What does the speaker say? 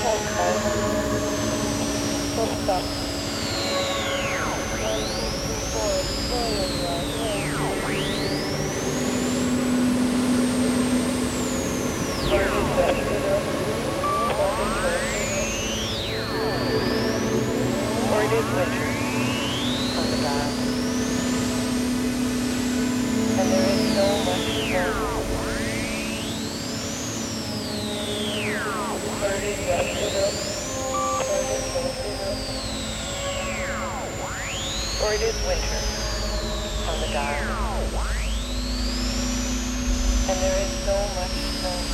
Okay. Full stop. 1, 2, 3, 4, 4, 4, 4. Or it is winter on the dial. And there is so much snow. Or it is yesterday. Or it is winter on the dial. And there is so much snow.